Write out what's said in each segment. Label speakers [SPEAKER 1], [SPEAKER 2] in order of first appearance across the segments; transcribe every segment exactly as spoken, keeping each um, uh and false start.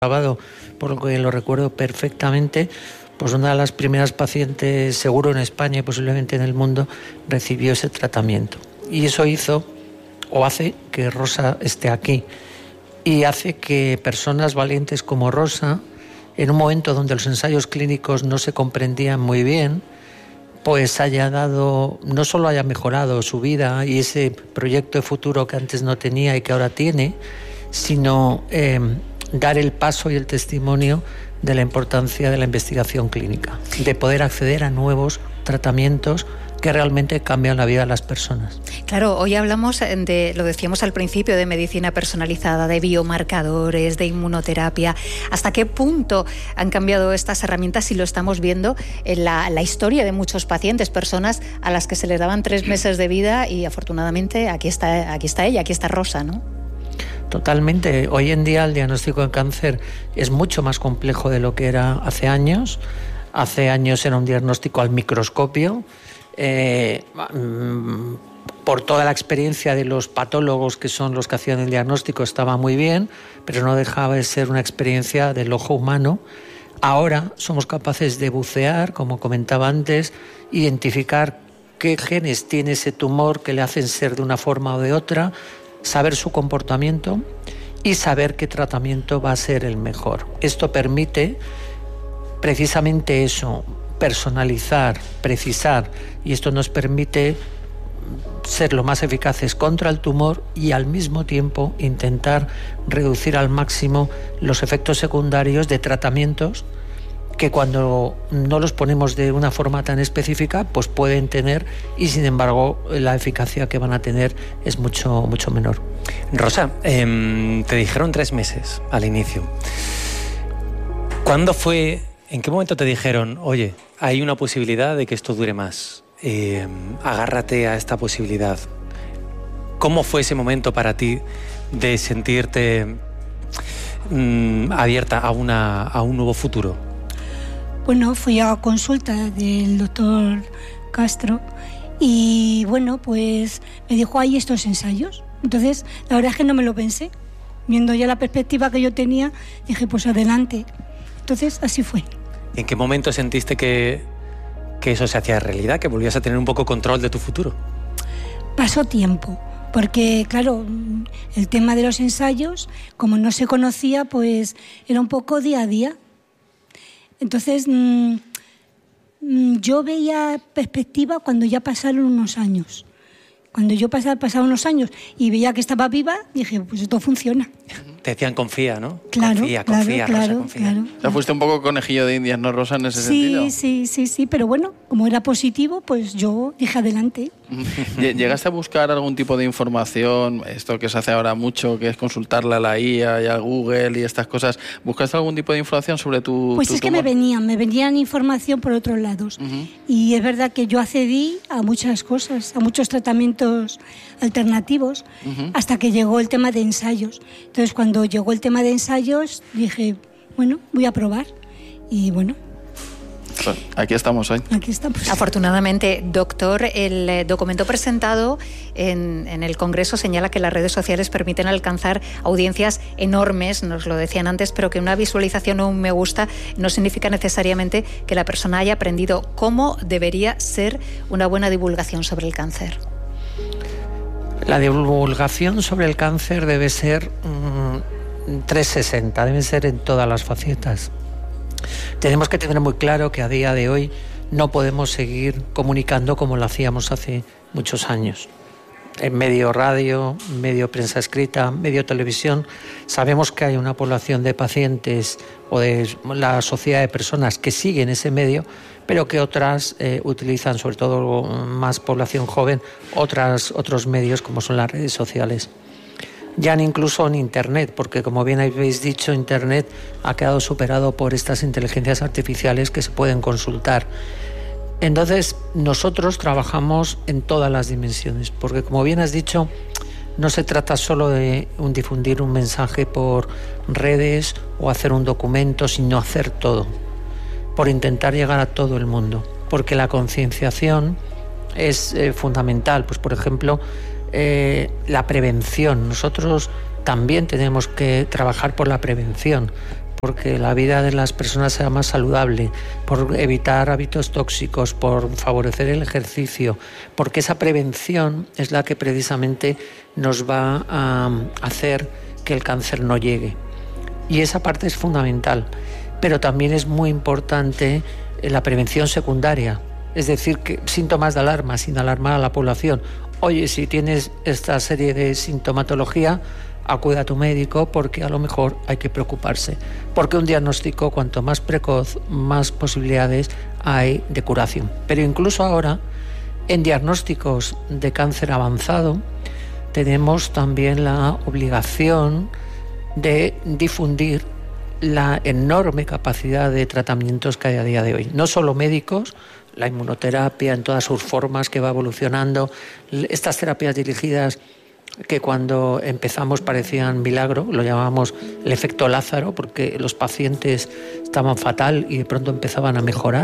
[SPEAKER 1] grabado, por lo que lo recuerdo perfectamente, pues una de las primeras pacientes, seguro en España y posiblemente en el mundo, recibió ese tratamiento. Y eso hizo, o hace, que Rosa esté aquí. Y hace que personas valientes como Rosa, en un momento donde los ensayos clínicos no se comprendían muy bien, pues haya dado, no solo haya mejorado su vida y ese proyecto de futuro que antes no tenía y que ahora tiene, sino eh, dar el paso y el testimonio de la importancia de la investigación clínica, de poder acceder a nuevos tratamientos que realmente cambian la vida de las personas.
[SPEAKER 2] Claro, hoy hablamos de, lo decíamos al principio, de medicina personalizada, de biomarcadores, de inmunoterapia. ¿Hasta qué punto han cambiado estas herramientas y lo estamos viendo en la, la historia de muchos pacientes, personas a las que se les daban tres meses de vida y afortunadamente aquí está, aquí está ella, aquí está Rosa, ¿no?
[SPEAKER 1] Totalmente. Hoy en día el diagnóstico de cáncer es mucho más complejo de lo que era hace años. Hace años era un diagnóstico al microscopio. Eh, por toda la experiencia de los patólogos que son los que hacían el diagnóstico estaba muy bien, pero no dejaba de ser una experiencia del ojo humano. Ahora somos capaces de bucear, como comentaba antes, identificar qué genes tiene ese tumor que le hacen ser de una forma o de otra, saber su comportamiento y saber qué tratamiento va a ser el mejor. Esto permite precisamente eso, personalizar, precisar, y esto nos permite ser lo más eficaces contra el tumor y al mismo tiempo intentar reducir al máximo los efectos secundarios de tratamientos que cuando no los ponemos de una forma tan específica, pues pueden tener, y sin embargo la eficacia que van a tener es mucho, mucho menor.
[SPEAKER 3] Rosa, eh, te dijeron tres meses al inicio. ¿Cuándo fue, en qué momento te dijeron, oye, hay una posibilidad de que esto dure más? Eh, agárrate a esta posibilidad. ¿Cómo fue ese momento para ti de sentirte mmm, abierta a, una, a un nuevo futuro?
[SPEAKER 4] Bueno, fui a consulta del doctor Castro y bueno, pues me dijo, hay estos ensayos. Entonces, la verdad es que no me lo pensé. Viendo ya la perspectiva que yo tenía, dije, pues adelante. Entonces, así fue.
[SPEAKER 3] ¿En qué momento sentiste que, que eso se hacía realidad, que volvías a tener un poco control de tu futuro?
[SPEAKER 4] Pasó tiempo, porque claro, el tema de los ensayos, como no se conocía, pues era un poco día a día. Entonces, mmm, yo veía perspectiva cuando ya pasaron unos años. Cuando yo pasaba, pasaban unos años y veía que estaba viva, dije, pues esto funciona.
[SPEAKER 3] Te decían confía, ¿no?
[SPEAKER 4] Claro,
[SPEAKER 3] confía,
[SPEAKER 4] claro,
[SPEAKER 3] confía,
[SPEAKER 4] claro,
[SPEAKER 3] Rosa, confía.
[SPEAKER 4] Claro.
[SPEAKER 5] O sea, fuiste un poco conejillo de indias, ¿no, Rosa, en ese
[SPEAKER 4] sí,
[SPEAKER 5] sentido?
[SPEAKER 4] Sí, sí, sí, sí, pero bueno, como era positivo, pues yo dije adelante.
[SPEAKER 5] ¿Llegaste a buscar algún tipo de información, esto que se hace ahora mucho, que es consultarle a la I A y a Google y estas cosas? ¿Buscaste algún tipo de información sobre tu
[SPEAKER 4] Pues
[SPEAKER 5] tu
[SPEAKER 4] es que
[SPEAKER 5] tumor?
[SPEAKER 4] me venían, me venían información por otros lados. Uh-huh. Y es verdad que yo accedí a muchas cosas, a muchos tratamientos alternativos, uh-huh. hasta que llegó el tema de ensayos. Entonces, cuando llegó el tema de ensayos, dije, bueno, voy a probar. Y bueno...
[SPEAKER 5] Pues aquí estamos hoy.
[SPEAKER 4] Aquí estamos.
[SPEAKER 2] Afortunadamente, doctor, el documento presentado en, en el Congreso señala que las redes sociales permiten alcanzar audiencias enormes, nos lo decían antes, pero que una visualización o un me gusta no significa necesariamente que la persona haya aprendido. ¿Cómo debería ser una buena divulgación sobre el cáncer?
[SPEAKER 1] La divulgación sobre el cáncer debe ser mmm, trescientos sesenta, debe ser en todas las facetas. Tenemos que tener muy claro que a día de hoy no podemos seguir comunicando como lo hacíamos hace muchos años. En medio radio, medio prensa escrita, medio televisión, sabemos que hay una población de pacientes o de la sociedad de personas que siguen ese medio, pero que otras eh, utilizan, sobre todo más población joven, otras, otros medios como son las redes sociales. Ya incluso en Internet, porque como bien habéis dicho, Internet ha quedado superado por estas inteligencias artificiales que se pueden consultar. Entonces, nosotros trabajamos en todas las dimensiones, porque como bien has dicho, no se trata solo de un difundir un mensaje por redes o hacer un documento, sino hacer todo, por intentar llegar a todo el mundo, porque la concienciación es eh, fundamental. Pues, por ejemplo, Eh, la prevención. Nosotros también tenemos que trabajar por la prevención, porque la vida de las personas sea más saludable, por evitar hábitos tóxicos, por favorecer el ejercicio, porque esa prevención es la que precisamente nos va a hacer que el cáncer no llegue. Y esa parte es fundamental, pero también es muy importante la prevención secundaria, es decir, que síntomas de alarma, sin alarmar a la población. Oye, si tienes esta serie de sintomatología, acude a tu médico porque a lo mejor hay que preocuparse. Porque un diagnóstico, cuanto más precoz, más posibilidades hay de curación. Pero incluso ahora, en diagnósticos de cáncer avanzado, tenemos también la obligación de difundir la enorme capacidad de tratamientos que hay a día de hoy. No solo médicos, la inmunoterapia en todas sus formas que va evolucionando, estas terapias dirigidas que cuando empezamos parecían milagro, lo llamábamos el efecto Lázaro, porque los pacientes estaban fatal y de pronto empezaban a mejorar,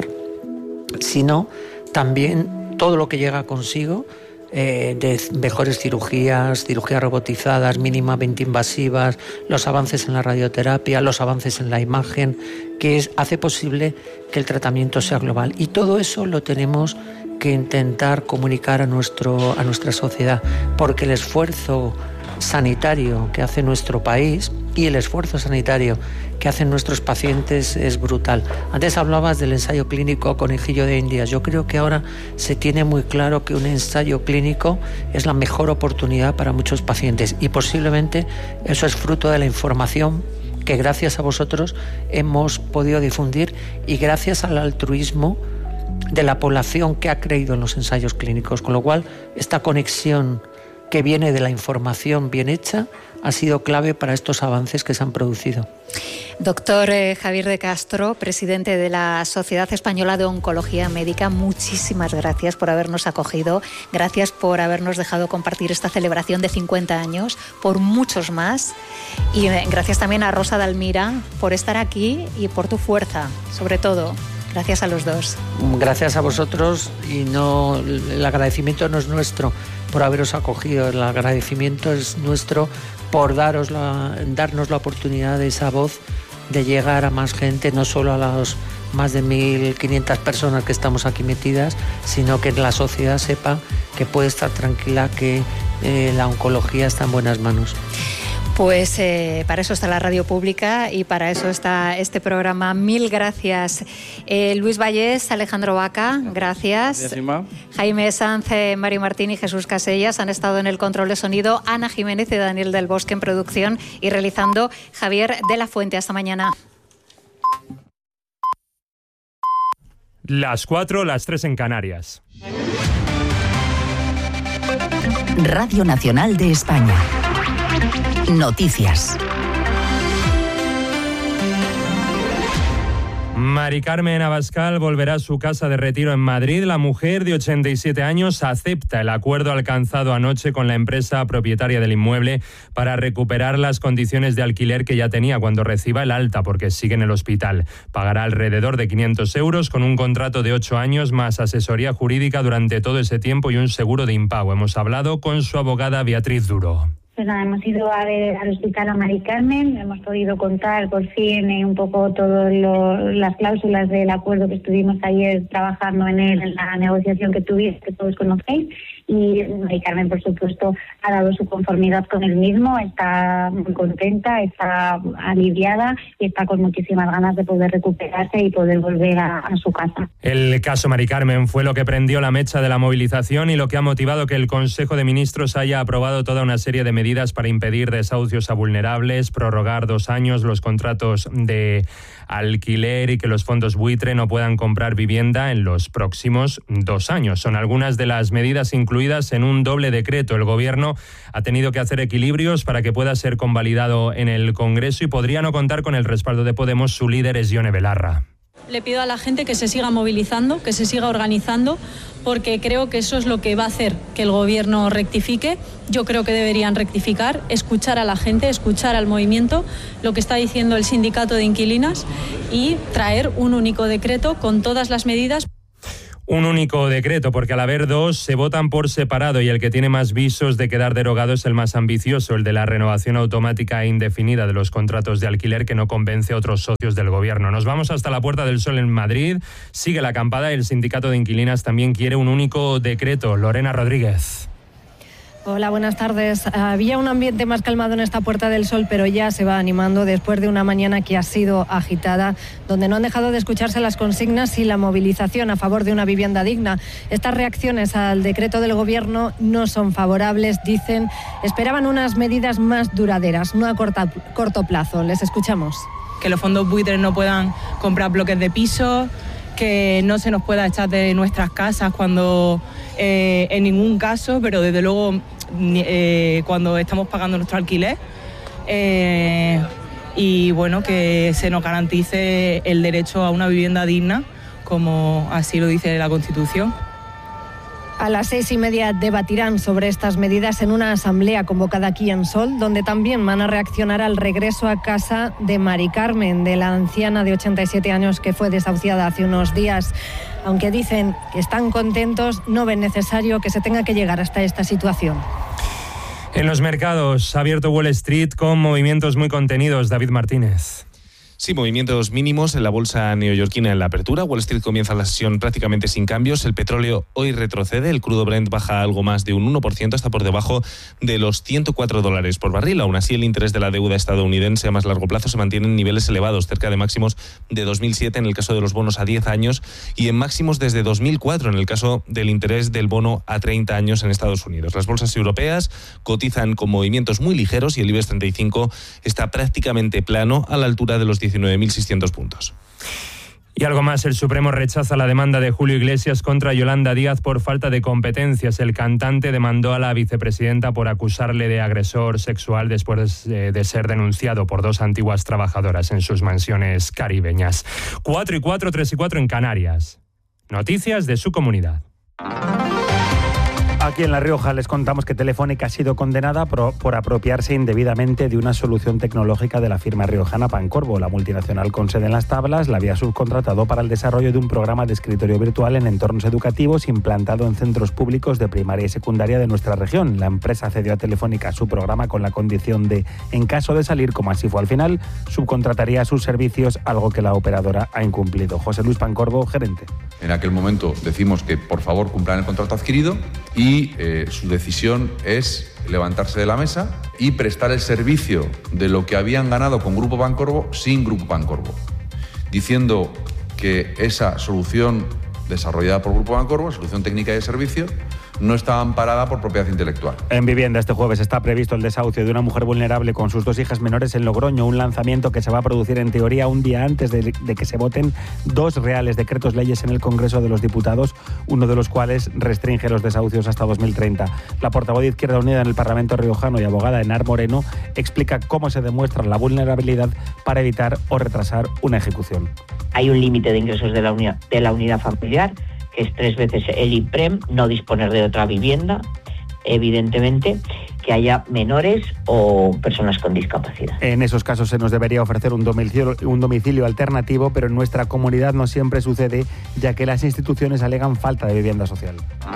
[SPEAKER 1] sino también todo lo que llega consigo eh, de mejores cirugías, cirugías robotizadas, mínimamente invasivas, los avances en la radioterapia, los avances en la imagen, que es, hace posible que el tratamiento sea global. Y todo eso lo tenemos que intentar comunicar a, nuestro, a nuestra sociedad, porque el esfuerzo sanitario que hace nuestro país y el esfuerzo sanitario que hacen nuestros pacientes es brutal. Antes hablabas del ensayo clínico conejillo de Indias. Yo creo que ahora se tiene muy claro que un ensayo clínico es la mejor oportunidad para muchos pacientes y posiblemente eso es fruto de la información que gracias a vosotros hemos podido difundir y gracias al altruismo de la población que ha creído en los ensayos clínicos, con lo cual esta conexión que viene de la información bien hecha ha sido clave para estos avances que se han producido.
[SPEAKER 2] Doctor eh, Javier de Castro, presidente de la Sociedad Española de Oncología Médica, muchísimas gracias por habernos acogido, gracias por habernos dejado compartir esta celebración de cincuenta años, por muchos más, y eh, gracias también a Rosa Dalmira por estar aquí y por tu fuerza, sobre todo. Gracias a los dos.
[SPEAKER 1] Gracias a vosotros y no, el agradecimiento no es nuestro por haberos acogido, el agradecimiento es nuestro por daros la, darnos la oportunidad de esa voz de llegar a más gente, no solo a las más de mil quinientas personas que estamos aquí metidas, sino que la sociedad sepa que puede estar tranquila, que eh, la oncología está en buenas manos.
[SPEAKER 2] Pues eh, para eso está la radio pública y para eso está este programa. Mil gracias. Eh, Luis Vallés, Alejandro Vaca, gracias.
[SPEAKER 5] Gracias.
[SPEAKER 2] Jaime Sanz, eh, Mari Martín y Jesús Casellas han estado en el control de sonido. Ana Jiménez y Daniel del Bosque en producción y realizando Javier de la Fuente. Hasta mañana.
[SPEAKER 6] Las cuatro, las tres en Canarias.
[SPEAKER 7] Radio Nacional de España. Noticias.
[SPEAKER 6] Mari Carmen Abascal volverá a su casa de retiro en Madrid. La mujer de ochenta y siete años acepta el acuerdo alcanzado anoche con la empresa propietaria del inmueble para recuperar las condiciones de alquiler que ya tenía cuando reciba el alta, porque sigue en el hospital. Pagará alrededor de quinientos euros con un contrato de ocho años más asesoría jurídica durante todo ese tiempo y un seguro de impago. Hemos hablado con su abogada Beatriz Duro.
[SPEAKER 8] Pues nada, hemos ido a ver al hospital a Mari Carmen, hemos podido contar por fin eh, un poco todas las cláusulas del acuerdo que estuvimos ayer trabajando en él, en la negociación que tuvimos, que todos conocéis, y Mari Carmen, por supuesto, ha dado su conformidad con el mismo, está muy contenta, está aliviada y está con muchísimas ganas de poder recuperarse y poder volver a, a su casa.
[SPEAKER 6] El caso Mari Carmen fue lo que prendió la mecha de la movilización y lo que ha motivado que el Consejo de Ministros haya aprobado toda una serie de medidas para impedir desahucios a vulnerables, prorrogar dos años los contratos de alquiler y que los fondos buitre no puedan comprar vivienda en los próximos dos años. Son algunas de las medidas incluidas en un doble decreto. El Gobierno ha tenido que hacer equilibrios para que pueda ser convalidado en el Congreso y podría no contar con el respaldo de Podemos. Su líder es Ione Belarra.
[SPEAKER 9] Le pido a la gente que se siga movilizando, que se siga organizando, porque creo que eso es lo que va a hacer que el Gobierno rectifique. Yo creo que deberían rectificar, escuchar a la gente, escuchar al movimiento, lo que está diciendo el sindicato de inquilinas y traer un único decreto con todas las medidas.
[SPEAKER 6] un único decreto, porque al haber dos se votan por separado y el que tiene más visos de quedar derogado es el más ambicioso, el de la renovación automática e indefinida de los contratos de alquiler, que no convence a otros socios del gobierno. Nos vamos hasta la Puerta del Sol en Madrid, sigue la acampada y el sindicato de inquilinas también quiere un único decreto. Lorena Rodríguez.
[SPEAKER 10] Hola, buenas tardes. Había un ambiente más calmado en esta Puerta del Sol, pero ya se va animando después de una mañana que ha sido agitada, donde no han dejado de escucharse las consignas y la movilización a favor de una vivienda digna. Estas reacciones al decreto del Gobierno no son favorables, dicen. Esperaban unas medidas más duraderas, no a corta, corto plazo. Les escuchamos.
[SPEAKER 11] Que los fondos buitres no puedan comprar bloques de pisos, que no se nos pueda echar de nuestras casas cuando eh, en ningún caso, pero desde luego eh, cuando estamos pagando nuestro alquiler, eh, y bueno, que se nos garantice el derecho a una vivienda digna, como así lo dice la Constitución.
[SPEAKER 10] A las seis y media debatirán sobre estas medidas en una asamblea convocada aquí en Sol, donde también van a reaccionar al regreso a casa de Mari Carmen, de la anciana de ochenta y siete años que fue desahuciada hace unos días. Aunque dicen que están contentos, no ven necesario que se tenga que llegar hasta esta situación.
[SPEAKER 6] En los mercados ha abierto Wall Street con movimientos muy contenidos. David Martínez.
[SPEAKER 12] Sí, movimientos mínimos en la bolsa neoyorquina en la apertura. Wall Street comienza la sesión prácticamente sin cambios. El petróleo hoy retrocede. El crudo Brent baja algo más de un uno por ciento, hasta por debajo de los ciento cuatro dólares por barril. Aún así, el interés de la deuda estadounidense a más largo plazo se mantiene en niveles elevados, cerca de máximos de dos mil siete en el caso de los bonos a diez años y en máximos desde dos mil cuatro en el caso del interés del bono a treinta años en Estados Unidos. Las bolsas europeas cotizan con movimientos muy ligeros y el IBEX treinta y cinco está prácticamente plano a la altura de los diecinueve mil seiscientos puntos.
[SPEAKER 6] Y algo más, el Supremo rechaza la demanda de Julio Iglesias contra Yolanda Díaz por falta de competencias. El cantante demandó a la vicepresidenta por acusarle de agresor sexual después de, de ser denunciado por dos antiguas trabajadoras en sus mansiones caribeñas. Cuatro y cuatro, tres y cuatro en Canarias. Noticias de su comunidad.
[SPEAKER 13] Aquí en La Rioja les contamos que Telefónica ha sido condenada por, por apropiarse indebidamente de una solución tecnológica de la firma riojana Pancorbo. La multinacional con sede en Las Tablas la había subcontratado para el desarrollo de un programa de escritorio virtual en entornos educativos implantado en centros públicos de primaria y secundaria de nuestra región. La empresa cedió a Telefónica su programa con la condición de, en caso de salir, como así fue al final, subcontrataría sus servicios, algo que la operadora ha incumplido. José Luis Pancorbo, gerente.
[SPEAKER 14] En aquel momento decimos que por favor cumplan el contrato adquirido y eh, su decisión es levantarse de la mesa y prestar el servicio de lo que habían ganado con Grupo Pancorbo sin Grupo Pancorbo, diciendo que esa solución desarrollada por Grupo Pancorbo, solución técnica y de servicio, no estaba amparada por propiedad intelectual.
[SPEAKER 13] En vivienda este jueves está previsto el desahucio de una mujer vulnerable con sus dos hijas menores en Logroño, un lanzamiento que se va a producir en teoría un día antes de, de que se voten dos reales decretos leyes en el Congreso de los Diputados, uno de los cuales restringe los desahucios hasta dos mil treinta. La portavoz de Izquierda Unida en el Parlamento riojano y abogada Enar Moreno explica cómo se demuestra la vulnerabilidad para evitar o retrasar una ejecución.
[SPEAKER 15] Hay un límite de ingresos de la, uni- de la unidad familiar, que es tres veces el IPREM, no disponer de otra vivienda, evidentemente, que haya menores o personas con discapacidad.
[SPEAKER 13] En esos casos se nos debería ofrecer un domicilio, un domicilio alternativo, pero en nuestra comunidad no siempre sucede, ya que las instituciones alegan falta de vivienda social.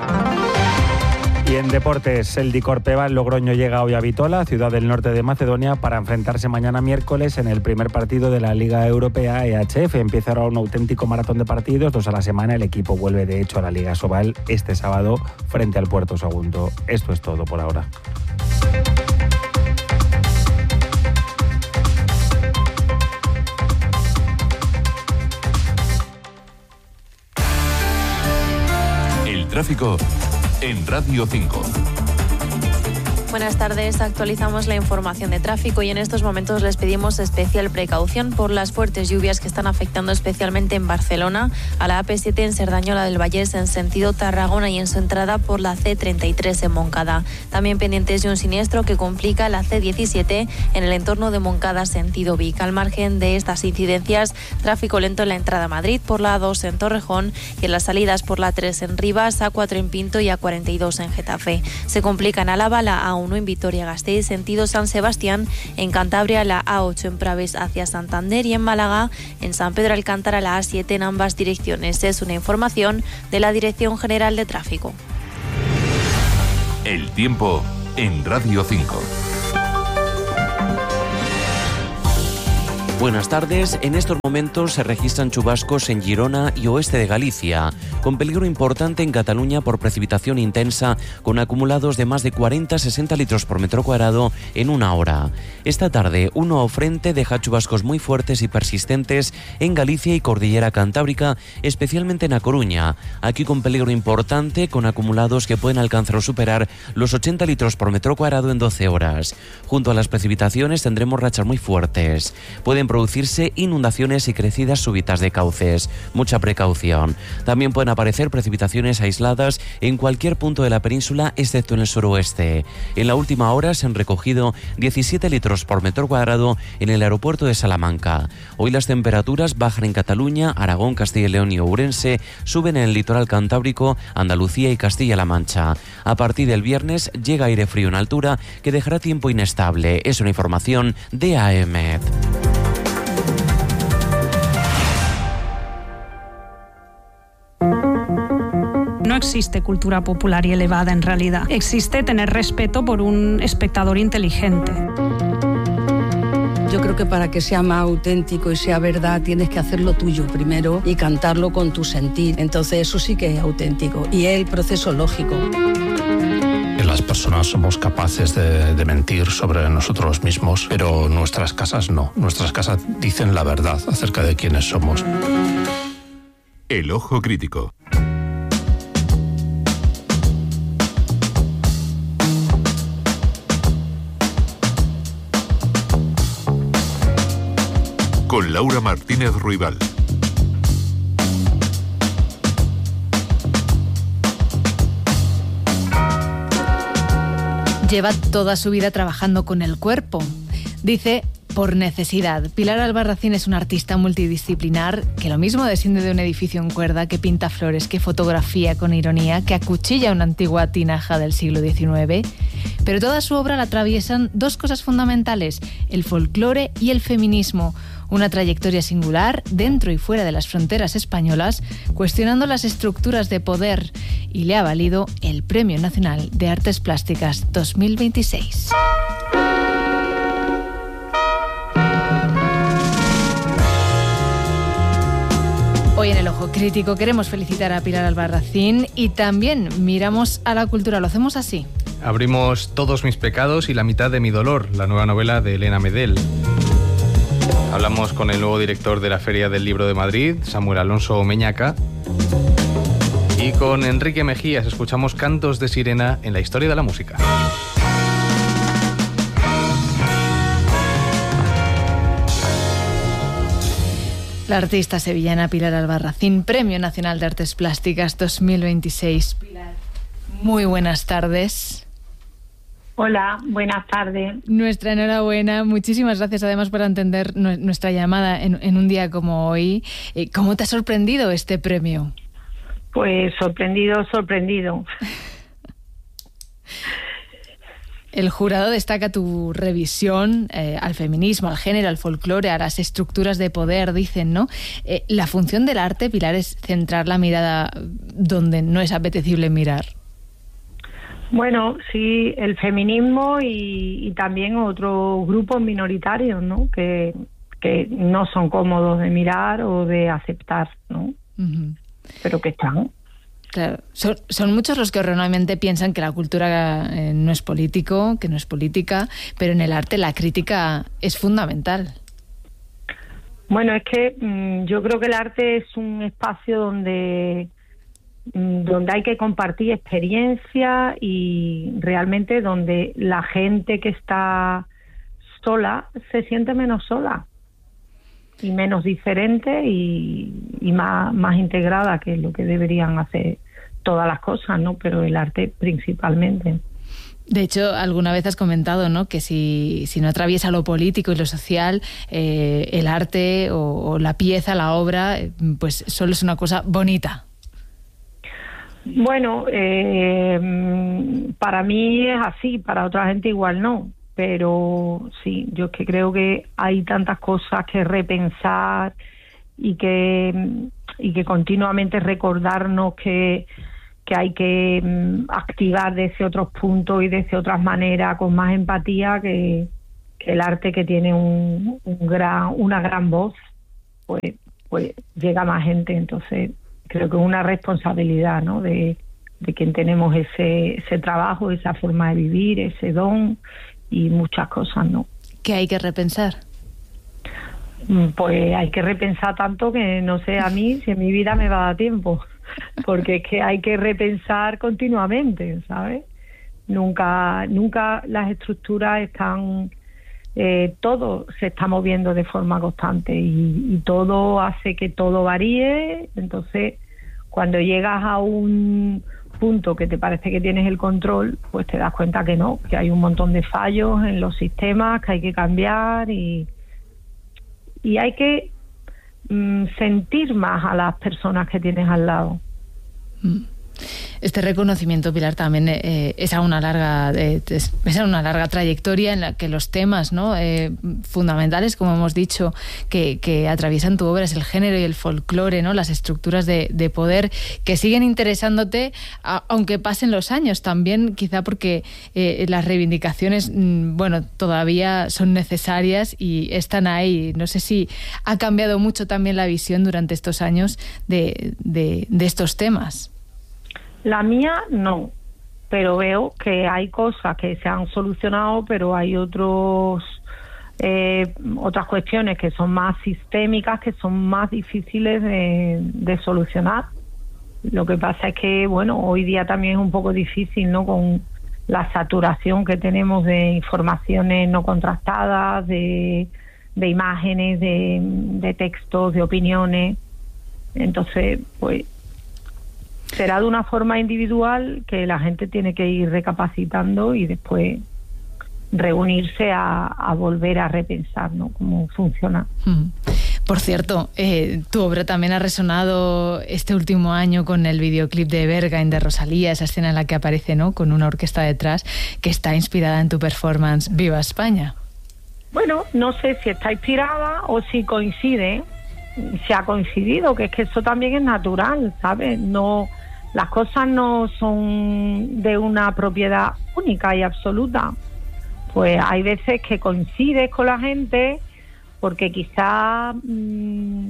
[SPEAKER 13] Y en deportes, el Dicorpeva Logroño llega hoy a Bitola, ciudad del norte de Macedonia, para enfrentarse mañana miércoles en el primer partido de la Liga Europea E H F. Empieza ahora un auténtico maratón de partidos, dos a la semana. El equipo vuelve de hecho a la Liga Sobal este sábado frente al Puerto Sagunto. Esto es todo por ahora.
[SPEAKER 16] El tráfico en Radio cinco.
[SPEAKER 17] Buenas tardes, actualizamos la información de tráfico y en estos momentos les pedimos especial precaución por las fuertes lluvias que están afectando especialmente en Barcelona, a la A P siete en Cerdañola del Vallés en sentido Tarragona y en su entrada por la C treinta y tres en Moncada. También pendientes de un siniestro que complica la C diecisiete en el entorno de Moncada sentido Vic. Al margen de estas incidencias, tráfico lento en la entrada a Madrid por la A dos en Torrejón y en las salidas por la A tres en Rivas, A cuatro en Pinto y A cuarenta y dos en Getafe. Se complica en Álava la A uno en Vitoria-Gasteiz, sentido San Sebastián. En Cantabria, la A ocho en Pravés hacia Santander, y en Málaga, en San Pedro Alcántara, la A siete en ambas direcciones. Es una información de la Dirección General de Tráfico.
[SPEAKER 16] El tiempo en Radio cinco.
[SPEAKER 18] Buenas tardes. En estos momentos se registran chubascos en Girona y oeste de Galicia, con peligro importante en Cataluña por precipitación intensa, con acumulados de más de cuarenta a sesenta litros por metro cuadrado en una hora. Esta tarde, un nuevo frente deja chubascos muy fuertes y persistentes en Galicia y Cordillera Cantábrica, especialmente en A Coruña, aquí con peligro importante, con acumulados que pueden alcanzar o superar los ochenta litros por metro cuadrado en doce horas. Junto a las precipitaciones tendremos rachas muy fuertes. Pueden producirse inundaciones y crecidas súbitas de cauces. Mucha precaución. También pueden aparecer precipitaciones aisladas en cualquier punto de la península, excepto en el suroeste. En la última hora se han recogido diecisiete litros por metro cuadrado en el aeropuerto de Salamanca. Hoy las temperaturas bajan en Cataluña, Aragón, Castilla y León y Ourense, suben en el litoral cantábrico, Andalucía y Castilla-La Mancha. A partir del viernes llega aire frío en altura que dejará tiempo inestable. Es una información de A E M E D.
[SPEAKER 19] No existe cultura popular y elevada en realidad. Existe tener respeto por un espectador inteligente.
[SPEAKER 20] Yo creo que para que sea más auténtico y sea verdad tienes que hacerlo tuyo primero y cantarlo con tu sentir. Entonces eso sí que es auténtico y es el proceso lógico.
[SPEAKER 21] Las personas somos capaces de, de mentir sobre nosotros mismos, pero nuestras casas no. Nuestras casas dicen la verdad acerca de quiénes somos.
[SPEAKER 16] El ojo crítico. Con Laura Martínez Ruibal.
[SPEAKER 22] Lleva toda su vida trabajando con el cuerpo. Dice, por necesidad. Pilar Albarracín es una artista multidisciplinar que lo mismo desciende de un edificio en cuerda, que pinta flores, que fotografía con ironía, que acuchilla una antigua tinaja del siglo diecinueve. Pero toda su obra la atraviesan dos cosas fundamentales, el folclore y el feminismo. Una trayectoria singular dentro y fuera de las fronteras españolas, cuestionando las estructuras de poder, y le ha valido el Premio Nacional de Artes Plásticas dos mil veintiséis. Hoy en El Ojo Crítico queremos felicitar a Pilar Albarracín y también miramos a la cultura. Lo hacemos así.
[SPEAKER 23] Abrimos Todos mis pecados y la mitad de mi dolor, la nueva novela de Elena Medel. Hablamos con el nuevo director de la Feria del Libro de Madrid, Samuel Alonso Meñaca. Y con Enrique Mejías escuchamos Cantos de Sirena en la historia de la música.
[SPEAKER 22] La artista sevillana Pilar Albarracín, Premio Nacional de Artes Plásticas dos mil veintiséis. Pilar, muy buenas tardes.
[SPEAKER 24] Hola, buenas tardes.
[SPEAKER 22] Nuestra enhorabuena. Muchísimas gracias además por atender nuestra llamada en, en un día como hoy. ¿Cómo te ha sorprendido este premio?
[SPEAKER 24] Pues sorprendido, sorprendido.
[SPEAKER 22] El jurado destaca tu revisión eh, al feminismo, al género, al folclore, a las estructuras de poder, dicen, ¿no? Eh, la función del arte, Pilar, es centrar la mirada donde no es apetecible mirar.
[SPEAKER 24] Bueno, sí, el feminismo y, y también otros grupos minoritarios, ¿no? Que, que no son cómodos de mirar o de aceptar, ¿no? Uh-huh. Pero que están.
[SPEAKER 22] Claro, son, son muchos los que erróneamente piensan que la cultura eh, no es político, que no es política, pero en el arte la crítica es fundamental.
[SPEAKER 24] Bueno, es que mmm, yo creo que el arte es un espacio donde donde hay que compartir experiencia y realmente donde la gente que está sola se siente menos sola y menos diferente y, y más, más integrada, que es lo que deberían hacer todas las cosas, ¿no? Pero el arte principalmente.
[SPEAKER 22] De hecho, alguna vez has comentado, ¿no?, que si, si no atraviesa lo político y lo social, eh, el arte o, o la pieza, la obra, pues solo es una cosa bonita.
[SPEAKER 24] Bueno, eh, para mí es así, para otra gente igual no, pero sí, yo es que creo que hay tantas cosas que repensar y que y que continuamente recordarnos que, que hay que um, activar desde otros puntos y desde otras maneras con más empatía, que, que el arte, que tiene un, un gran, una gran voz, pues, pues llega a más gente. Entonces creo que es una responsabilidad, ¿no?, de, de quien tenemos ese, ese trabajo, esa forma de vivir, ese don y muchas cosas, ¿no?
[SPEAKER 22] ¿Qué hay que repensar?
[SPEAKER 24] Pues hay que repensar tanto que no sé a mí si en mi vida me va a dar tiempo, porque es que hay que repensar continuamente, ¿sabes? Nunca, nunca las estructuras están, eh, todo se está moviendo de forma constante y, y todo hace que todo varíe. Entonces, cuando llegas a un punto que te parece que tienes el control, pues te das cuenta que no, que hay un montón de fallos en los sistemas que hay que cambiar y Y hay que mm, sentir más a las personas que tienes al lado.
[SPEAKER 22] Este reconocimiento, Pilar, también eh, es a una larga eh, es, es a una larga trayectoria en la que los temas, ¿no?, eh, fundamentales, como hemos dicho, que, que atraviesan tu obra, es el género y el folclore, ¿no?, las estructuras de, de poder que siguen interesándote a, aunque pasen los años, también quizá porque eh, las reivindicaciones, mm, bueno, todavía son necesarias y están ahí. No sé si ha cambiado mucho también la visión durante estos años de, de, de estos temas.
[SPEAKER 24] La mía no, pero veo que hay cosas que se han solucionado, pero hay otros eh, otras cuestiones que son más sistémicas, que son más difíciles de, de solucionar. Lo que pasa es que, bueno, hoy día también es un poco difícil, ¿no?, con la saturación que tenemos de informaciones no contrastadas, de, de imágenes, de, de textos, de opiniones. Entonces, pues será de una forma individual que la gente tiene que ir recapacitando y después reunirse a, a volver a repensar, ¿no?, cómo funciona.
[SPEAKER 22] Por cierto, eh, tu obra también ha resonado este último año con el videoclip de Berghain de Rosalía, esa escena en la que aparece, ¿no?, con una orquesta detrás, que está inspirada en tu performance Viva España.
[SPEAKER 24] Bueno, no sé si está inspirada o si coincide, si ha coincidido, que es que eso también es natural, ¿sabes? No, las cosas no son de una propiedad única y absoluta. Pues hay veces que coincides con la gente porque quizá mmm,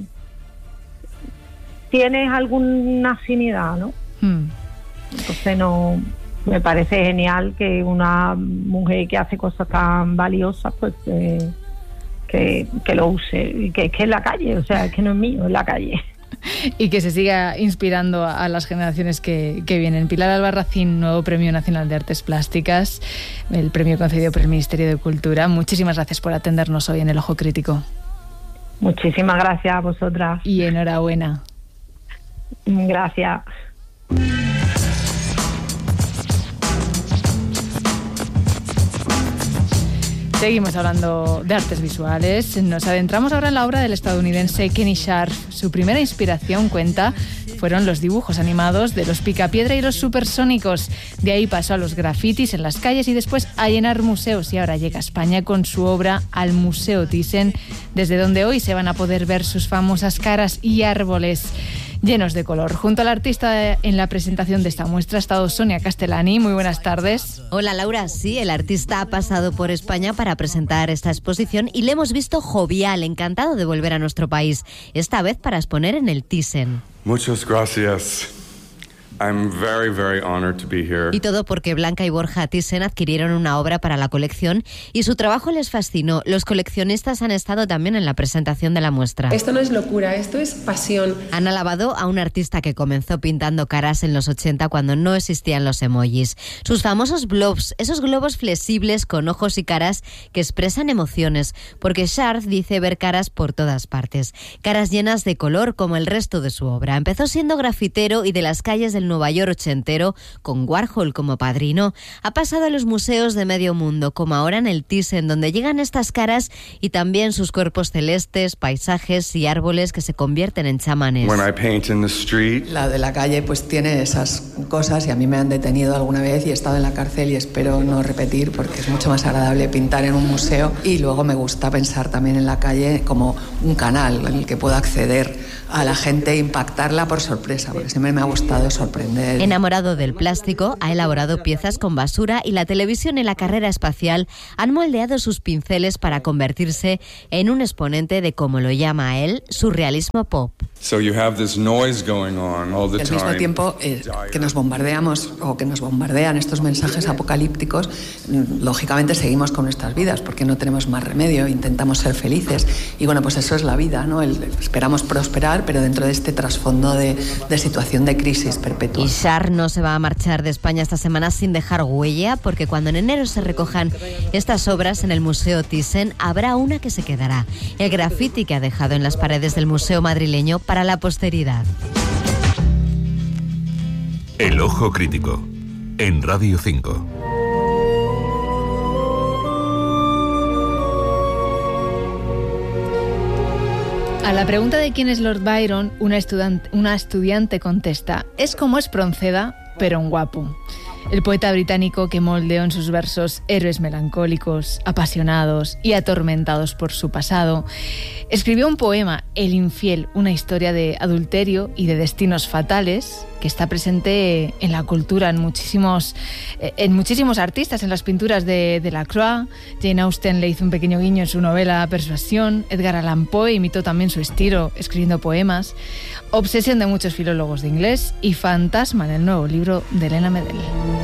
[SPEAKER 24] tienes alguna afinidad, ¿no? Hmm. Entonces no, me parece genial que una mujer que hace cosas tan valiosas, pues eh, que, que lo use, y que es que es la calle, o sea, es que no es mío, es la calle.
[SPEAKER 22] Y que se siga inspirando a las generaciones que, que vienen. Pilar Albarracín, nuevo Premio Nacional de Artes Plásticas, el premio concedido por el Ministerio de Cultura. Muchísimas gracias por atendernos hoy en El Ojo Crítico.
[SPEAKER 24] Muchísimas gracias a vosotras.
[SPEAKER 22] Y enhorabuena.
[SPEAKER 24] Gracias.
[SPEAKER 22] Seguimos hablando de artes visuales. Nos adentramos ahora en la obra del estadounidense Kenny Scharf. Su primera inspiración, cuenta, fueron los dibujos animados de los Picapiedra y los Supersónicos. De ahí pasó a los grafitis en las calles y después a llenar museos. Y ahora llega a España con su obra al Museo Thyssen, desde donde hoy se van a poder ver sus famosas caras y árboles llenos de color. Junto al artista en la presentación de esta muestra ha estado Sonia Castellani. Muy buenas tardes.
[SPEAKER 1] Hola Laura, sí, el artista ha pasado por España para presentar esta exposición y le hemos visto jovial, encantado de volver a nuestro país, esta vez para exponer en el Thyssen.
[SPEAKER 3] Muchas gracias. I'm very, very honored to be here.
[SPEAKER 1] Y todo porque Blanca y Borja Thyssen adquirieron una obra para la colección y su trabajo les fascinó. Los coleccionistas han estado también en la presentación de la muestra.
[SPEAKER 4] Esto no es locura, esto es pasión.
[SPEAKER 1] Han alabado a un artista que comenzó pintando caras en los ochenta cuando no existían los emojis. Sus famosos blobs, esos globos flexibles con ojos y caras que expresan emociones, porque Scharf dice ver caras por todas partes. Caras llenas de color como el resto de su obra. Empezó siendo grafitero y de las calles del Nueva York ochentero, con Warhol como padrino, ha pasado a los museos de medio mundo, como ahora en el Thyssen, donde llegan estas caras y también sus cuerpos celestes, paisajes y árboles que se convierten en chamanes.
[SPEAKER 3] When I paint in the street,
[SPEAKER 2] La de la calle pues tiene esas cosas y a mí me han detenido alguna vez y he estado en la cárcel y espero no repetir porque es mucho más agradable pintar en un museo, y luego me gusta pensar también en la calle como un canal en el que puedo acceder a la gente e impactarla por sorpresa, porque siempre me ha gustado sorprender.
[SPEAKER 1] Enamorado del plástico, ha elaborado piezas con basura y la televisión y la carrera espacial han moldeado sus pinceles para convertirse en un exponente de, como lo llama él, surrealismo pop.
[SPEAKER 3] so you have this noise going on all the
[SPEAKER 2] Al
[SPEAKER 3] time.
[SPEAKER 2] mismo tiempo eh, que nos bombardeamos o que nos bombardean estos mensajes apocalípticos, mm, lógicamente seguimos con nuestras vidas porque no tenemos más remedio, intentamos ser felices y bueno, pues eso es la vida, ¿no? El, esperamos prosperar, pero dentro de este trasfondo de, de situación de crisis perpetua.
[SPEAKER 1] Y Char no se va a marchar de España esta semana sin dejar huella, porque cuando en enero se recojan estas obras en el Museo Thyssen, habrá una que se quedará: el graffiti que ha dejado en las paredes del museo madrileño para la posteridad.
[SPEAKER 16] El Ojo Crítico, en Radio cinco.
[SPEAKER 22] A la pregunta de quién es Lord Byron, una estudiante, una estudiante contesta: es como Espronceda, pero un guapo. El poeta británico que moldeó en sus versos héroes melancólicos, apasionados y atormentados por su pasado, escribió un poema, El infiel, una historia de adulterio y de destinos fatales, que está presente en la cultura, en muchísimos, en muchísimos artistas, en las pinturas de, de Lacroix. Jane Austen le hizo un pequeño guiño en su novela Persuasión. Edgar Allan Poe imitó también su estilo escribiendo poemas. Obsesión de muchos filólogos de inglés y fantasma en el nuevo libro de Elena Medel.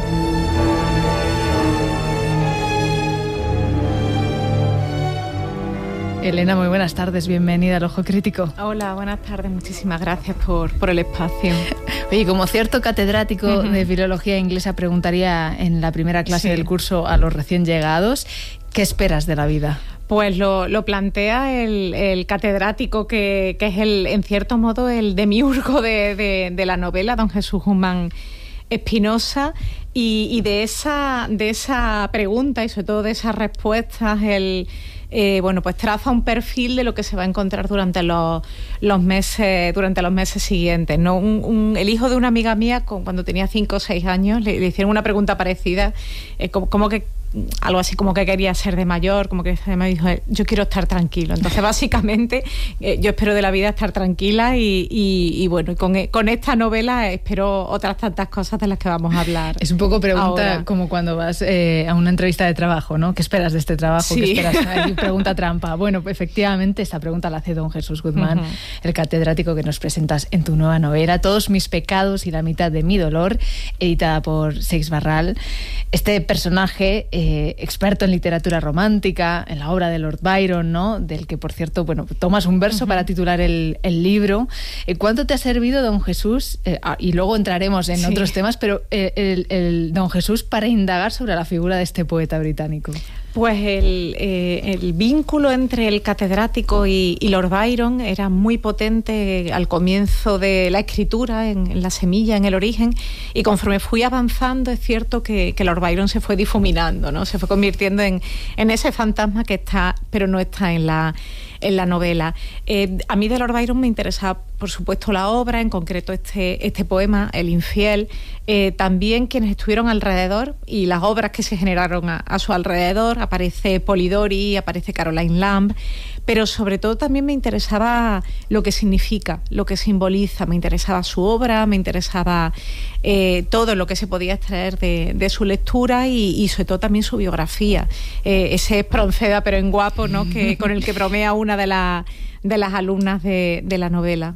[SPEAKER 22] Elena, muy buenas tardes, bienvenida al Ojo Crítico.
[SPEAKER 5] Hola, buenas tardes, muchísimas gracias por, por el espacio.
[SPEAKER 22] Oye, como cierto catedrático uh-huh. de filología inglesa, preguntaría en la primera clase sí. del curso a los recién llegados, ¿qué esperas de la vida?
[SPEAKER 5] Pues lo, lo plantea el, el catedrático que, que es el, en cierto modo el demiurgo de, de, de la novela, don Jesús Guzmán Espinosa, y, y de esa de esa pregunta y sobre todo de esas respuestas el eh, bueno pues traza un perfil de lo que se va a encontrar durante los, los meses durante los meses siguientes, ¿no? Un, un, el hijo de una amiga mía, con, cuando tenía cinco o seis años, le, le hicieron una pregunta parecida, eh, como, como que algo así como que quería ser de mayor, como que me dijo, yo quiero estar tranquilo. Entonces, básicamente, eh, yo espero de la vida estar tranquila y, y, y bueno, con, con esta novela espero otras tantas cosas de las que vamos a hablar.
[SPEAKER 22] Es un poco pregunta
[SPEAKER 5] ahora.
[SPEAKER 22] Como cuando vas eh, a una entrevista de trabajo, ¿no? ¿Qué esperas de este trabajo?
[SPEAKER 5] Sí.
[SPEAKER 22] ¿Qué esperas? Hay pregunta trampa. Bueno, pues efectivamente, esta pregunta la hace don Jesús Guzmán, uh-huh. el catedrático que nos presentas en tu nueva novela, Todos mis pecados y la mitad de mi dolor, editada por Seix Barral. Este personaje Eh, experto en literatura romántica, en la obra de Lord Byron, ¿no? Del que, por cierto, bueno, tomas un verso uh-huh. para titular el, el libro. Eh, ¿Cuánto te ha servido, don Jesús? Eh, ah, y luego entraremos en sí. otros temas, pero eh, el, el don Jesús para indagar sobre la figura de este poeta británico.
[SPEAKER 5] Pues el, eh, el vínculo entre el catedrático y, y Lord Byron era muy potente al comienzo de la escritura, en, en la semilla, en el origen, y conforme fui avanzando es cierto que, que Lord Byron se fue difuminando, ¿no? Se fue convirtiendo en, en ese fantasma que está, pero no está en la, en la novela. Eh, a mí de Lord Byron me interesa, por supuesto, la obra, en concreto este, este poema, El infiel, eh, también quienes estuvieron alrededor y las obras que se generaron a, a su alrededor. Aparece Polidori, aparece Caroline Lamb, pero sobre todo también me interesaba lo que significa, lo que simboliza, me interesaba su obra, me interesaba eh, todo lo que se podía extraer de, de su lectura y, y sobre todo también su biografía, eh, ese Espronceda pero en guapo, ¿no? que con el que bromea una de, la, de las alumnas de, de la novela.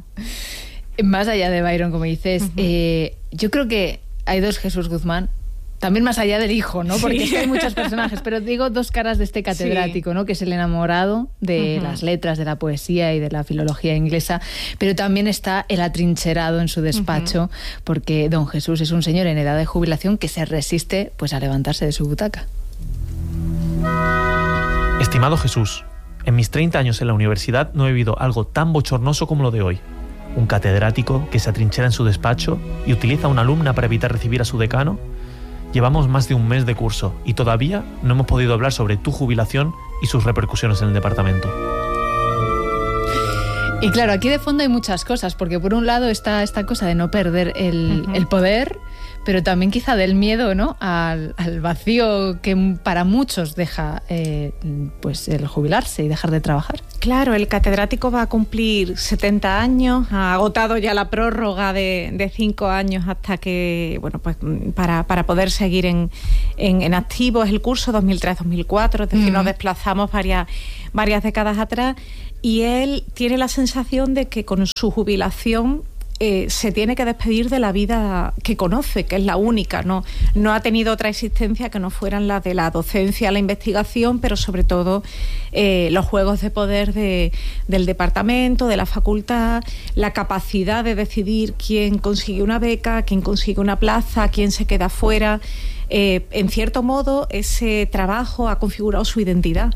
[SPEAKER 22] Más allá de Byron, como dices, uh-huh. eh, yo creo que hay dos Jesús Guzmán. También más allá del hijo, ¿no? Porque sí. es que hay muchos personajes, pero digo dos caras de este catedrático, sí. ¿no? Que es el enamorado de uh-huh. las letras, de la poesía y de la filología inglesa, pero también está el atrincherado en su despacho, uh-huh. porque don Jesús es un señor en edad de jubilación que se resiste pues a levantarse de su butaca.
[SPEAKER 7] Estimado Jesús, en mis treinta años en la universidad no he vivido algo tan bochornoso como lo de hoy. un catedrático que se atrinchera en su despacho y utiliza a una alumna para evitar recibir a su decano. Llevamos más de un mes de curso y todavía no hemos podido hablar sobre tu jubilación y sus repercusiones en el departamento.
[SPEAKER 22] Y claro, aquí de fondo hay muchas cosas, porque por un lado está esta cosa de no perder el, uh-huh. el poder, pero también quizá del miedo, ¿no?, al, al vacío que para muchos deja eh, pues el jubilarse y dejar de trabajar.
[SPEAKER 5] Claro, el catedrático va a cumplir setenta años, ha agotado ya la prórroga de, de cinco años hasta que, bueno, pues para, para poder seguir en, en, en activo. Es el curso dos mil tres dos mil cuatro, es decir, uh-huh. nos desplazamos varias, varias décadas atrás, y él tiene la sensación de que con su jubilación Eh, se tiene que despedir de la vida que conoce, que es la única, ¿no? No ha tenido otra existencia que no fueran las de la docencia, la investigación, pero sobre todo eh, los juegos de poder de, del departamento, de la facultad, la capacidad de decidir quién consigue una beca, quién consigue una plaza, quién se queda fuera. Eh, en cierto modo, ese trabajo ha configurado su identidad.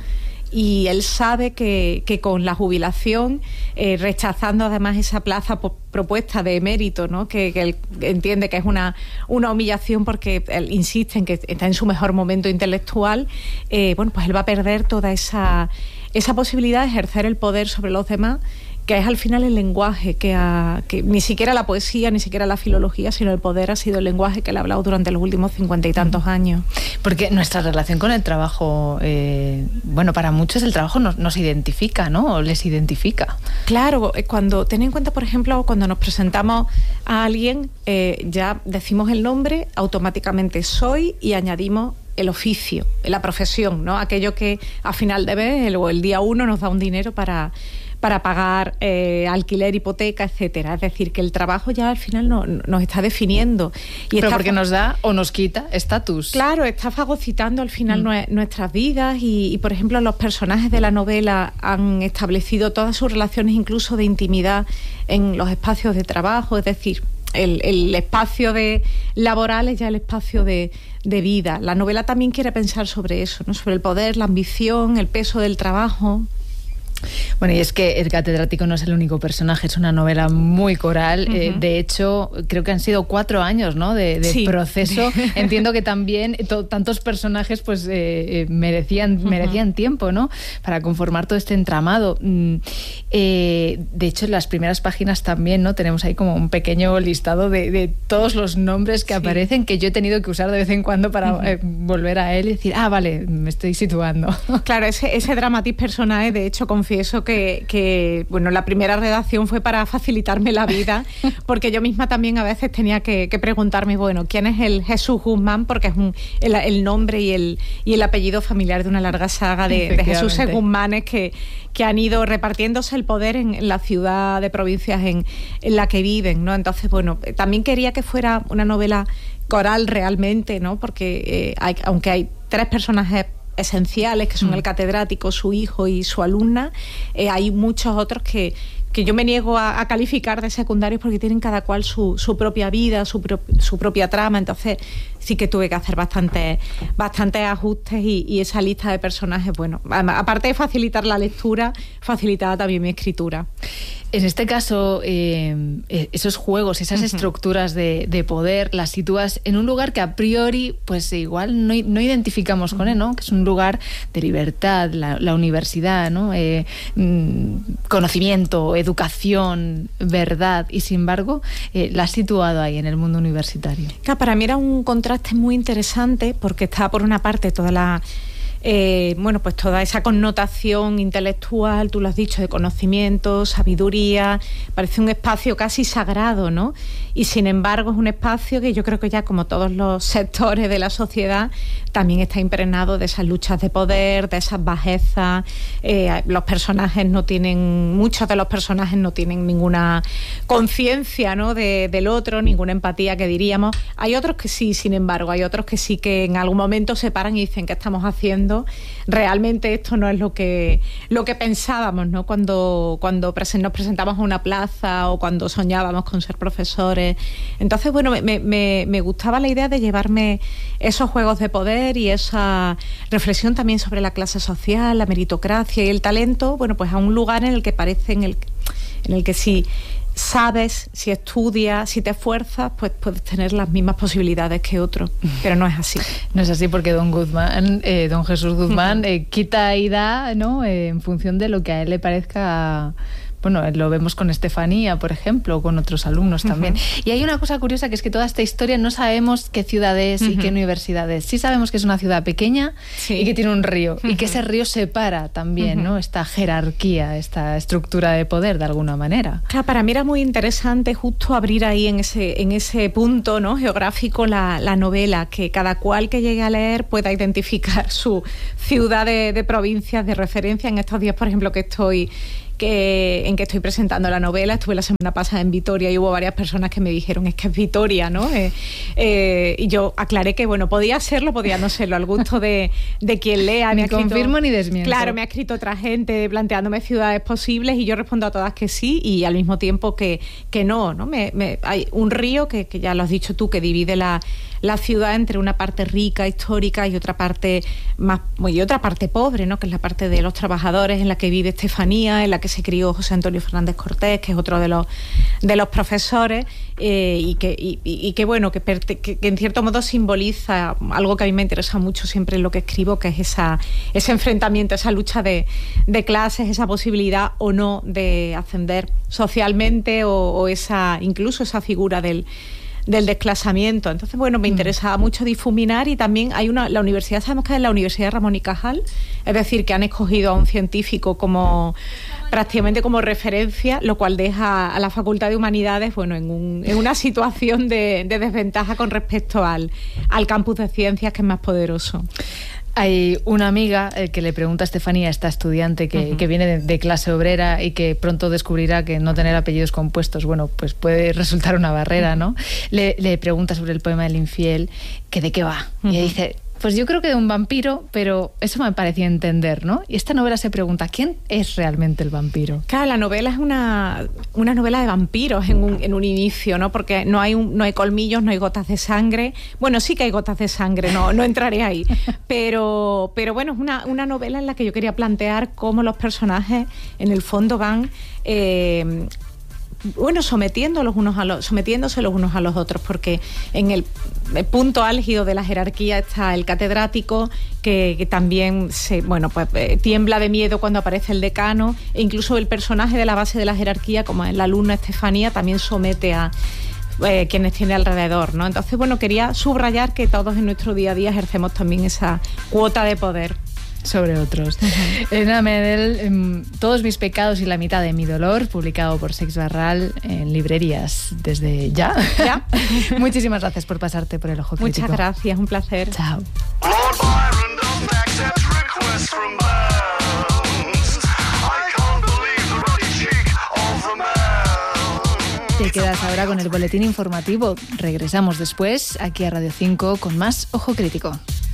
[SPEAKER 5] Y él sabe que, que con la jubilación, eh, rechazando además esa plaza po- propuesta de emérito, ¿no?, que, que él entiende que es una, una humillación porque él insiste en que está en su mejor momento intelectual, eh, bueno, pues él va a perder toda esa, esa posibilidad de ejercer el poder sobre los demás, que es al final el lenguaje, que, ha, que ni siquiera la poesía, ni siquiera la filología, sino el poder ha sido el lenguaje que él ha hablado durante los últimos cincuenta y tantos años.
[SPEAKER 22] Porque nuestra relación con el trabajo, eh, bueno, para muchos el trabajo nos, nos identifica, ¿no?, o les identifica.
[SPEAKER 5] Claro, cuando, ten en cuenta, por ejemplo, cuando nos presentamos a alguien, eh, ya decimos el nombre, automáticamente soy, y añadimos el oficio, la profesión, ¿no?, aquello que a final de mes o el día uno nos da un dinero para... para pagar eh, alquiler, hipoteca, etcétera. Es decir, que el trabajo ya al final no, nos está definiendo.
[SPEAKER 22] Y Pero está porque nos da o nos quita estatus.
[SPEAKER 5] Claro, está fagocitando al final mm. nuestras vidas y, y, por ejemplo, los personajes de la novela han establecido todas sus relaciones, incluso de intimidad, en los espacios de trabajo. Es decir, el, el espacio de laboral es ya el espacio de, de vida. La novela también quiere pensar sobre eso, ¿no?, sobre el poder, la ambición, el peso del trabajo.
[SPEAKER 22] Bueno, y es que el catedrático no es el único personaje, es una novela muy coral. Uh-huh. Eh, de hecho, creo que han sido cuatro años, ¿no?, de, de sí. proceso. Entiendo que también to, tantos personajes pues eh, merecían, uh-huh. merecían tiempo, ¿no?, para conformar todo este entramado. Mm, eh, de hecho, en las primeras páginas también, ¿no?, tenemos ahí como un pequeño listado de, de todos los nombres que sí. aparecen, que yo he tenido que usar de vez en cuando para uh-huh. eh, volver a él y decir, ah, vale, me estoy situando.
[SPEAKER 5] Claro, ese, ese dramatis personae, de hecho, con Confieso que, que, bueno, la primera redacción fue para facilitarme la vida, porque yo misma también a veces tenía que, que preguntarme, bueno, ¿quién es el Jesús Guzmán? Porque es un, el, el nombre y el, y el apellido familiar de una larga saga de, de Jesús Guzmanes que, que han ido repartiéndose el poder en, en la ciudad de provincias en, en la que viven, ¿no? Entonces, bueno, también quería que fuera una novela coral realmente, ¿no? Porque eh, hay, aunque hay tres personajes esenciales, que son mm. el catedrático, su hijo y su alumna, eh, hay muchos otros que, que yo me niego a, a calificar de secundarios porque tienen cada cual su, su propia vida, su, pro, su propia trama. Entonces sí que tuve que hacer bastantes bastantes ajustes y, y esa lista de personajes, bueno, aparte de facilitar la lectura, facilitaba también mi escritura.
[SPEAKER 22] En este caso, eh, esos juegos, esas uh-huh. estructuras de, de poder, las sitúas en un lugar que a priori, pues igual no, no identificamos uh-huh. con él, ¿no? Que es un lugar de libertad, la, la universidad, ¿no? Eh, conocimiento, educación, verdad, y sin embargo, eh, la has situado ahí en el mundo universitario.
[SPEAKER 5] Claro, para mí era un contraste muy interesante porque está por una parte toda la Eh, bueno, pues toda esa connotación intelectual, tú lo has dicho, de conocimiento, sabiduría, parece un espacio casi sagrado, ¿no? Y sin embargo es un espacio que yo creo que ya, como todos los sectores de la sociedad, también está impregnado de esas luchas de poder, de esas bajezas. Eh, los personajes no tienen, muchos de los personajes no tienen ninguna conciencia, ¿no?, de, del otro, ninguna empatía, que diríamos. Hay otros que sí, sin embargo, hay otros que sí, que en algún momento se paran y dicen, ¿qué estamos haciendo? Realmente esto no es lo que lo que pensábamos, ¿no?, cuando, cuando presen, nos presentamos a una plaza o cuando soñábamos con ser profesores. Entonces, bueno, me, me, me gustaba la idea de llevarme esos juegos de poder y esa reflexión también sobre la clase social, la meritocracia y el talento, bueno, pues a un lugar en el que parece, en el, en el que sí sabes, si estudias, si te esfuerzas, pues puedes tener las mismas posibilidades que otro, pero no es así.
[SPEAKER 22] No es así porque don Guzmán, eh, don Jesús Guzmán, eh, quita y da, ¿no? Eh, en función de lo que a él le parezca. Bueno, lo vemos con Estefanía, por ejemplo, o con otros alumnos también. Uh-huh. Y hay una cosa curiosa, que es que toda esta historia no sabemos qué ciudad es uh-huh. y qué universidad es. Sí sabemos que es una ciudad pequeña sí. y que tiene un río, uh-huh. y que ese río separa también, uh-huh. ¿no? Esta jerarquía, esta estructura de poder, de alguna manera.
[SPEAKER 5] Claro, para mí era muy interesante justo abrir ahí en ese, en ese punto, ¿no? geográfico la, la novela, que cada cual que llegue a leer pueda identificar su ciudad de, de provincias de referencia. En estos días, por ejemplo, que estoy... Que, en que estoy presentando la novela. Estuve la semana pasada en Vitoria y hubo varias personas que me dijeron, es que es Vitoria, ¿no? Eh, eh, y yo aclaré que, bueno, podía serlo, podía no serlo, al gusto de, de quien lea.
[SPEAKER 22] Ni
[SPEAKER 5] me escrito,
[SPEAKER 22] confirmo ni desmiento.
[SPEAKER 5] Claro, me ha escrito otra gente planteándome ciudades posibles y yo respondo a todas que sí, y al mismo tiempo que, que no, ¿no? Me, me, hay un río que, que ya lo has dicho tú, que divide la, la ciudad entre una parte rica, histórica, y otra parte más, y otra parte pobre, ¿no? Que es la parte de los trabajadores, en la que vive Estefanía, en la que se crió José Antonio Fernández Cortés, que es otro de los de los profesores, eh, y que y, y que bueno que, que, que en cierto modo simboliza algo que a mí me interesa mucho siempre en lo que escribo, que es esa ese enfrentamiento, esa lucha de, de clases, esa posibilidad o no de ascender socialmente, o, o esa incluso esa figura del del desclasamiento. Entonces, bueno, me interesaba mucho difuminar, y también hay una, la universidad, sabemos que es la Universidad Ramón y Cajal, es decir, que han escogido a un científico como prácticamente como referencia, lo cual deja a la Facultad de Humanidades, bueno, en, un, en una situación de, de desventaja con respecto al, al campus de ciencias, que es más poderoso.
[SPEAKER 22] Hay una amiga eh, que le pregunta a Estefanía, esta estudiante que, uh-huh. que viene de, de clase obrera y que pronto descubrirá que no tener apellidos compuestos, bueno, pues puede resultar una barrera, ¿no? Le, le pregunta sobre el poema del infiel, que de qué va. Uh-huh. Y ella dice, pues yo creo que de un vampiro, pero eso me parecía entender, ¿no? Y esta novela se pregunta, ¿quién es realmente el vampiro?
[SPEAKER 5] Claro, la novela es una, una novela de vampiros en un, en un inicio, ¿no? Porque no hay, un, no hay colmillos, no hay gotas de sangre. Bueno, sí que hay gotas de sangre, no, no entraré ahí. Pero, pero bueno, es una, una novela en la que yo quería plantear cómo los personajes, en el fondo, van... Eh, bueno, sometiendo los unos a los, sometiéndose los unos a los otros, porque en el, el punto álgido de la jerarquía está el catedrático, que, que también se, bueno, pues eh, tiembla de miedo cuando aparece el decano, e incluso el personaje de la base de la jerarquía, como es la alumna Estefanía, también somete a eh, quienes tiene alrededor, ¿no? Entonces, bueno, quería subrayar que todos en nuestro día a día ejercemos también esa cuota de poder
[SPEAKER 22] sobre otros. Uh-huh. Elena Medel, eh, Todos mis pecados y la mitad de mi dolor, publicado por Seix Barral en librerías desde ya. ¿Ya? Muchísimas gracias por pasarte por el Ojo Crítico.
[SPEAKER 5] Muchas gracias, un placer.
[SPEAKER 22] Chao. Te quedas ahora con el boletín informativo. Regresamos después aquí a Radio cinco con más Ojo Crítico.